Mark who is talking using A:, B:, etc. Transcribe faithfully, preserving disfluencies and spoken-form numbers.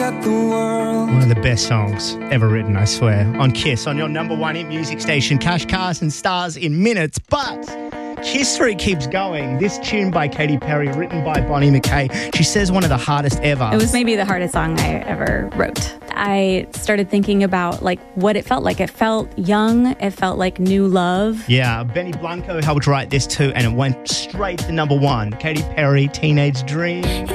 A: at the world.
B: One of the best songs ever written, I swear. On Kiss, on your number one hit music station. Cash Cars and Stars in minutes. But history keeps going. This tune by Katy Perry, written by Bonnie McKay. She says one of the hardest ever.
C: It was maybe the hardest song I ever wrote. I started thinking about like what it felt like. It felt young. It felt like new love.
B: Yeah, Benny Blanco helped write this too, and it went straight to number one. Katy Perry, Teenage Dream.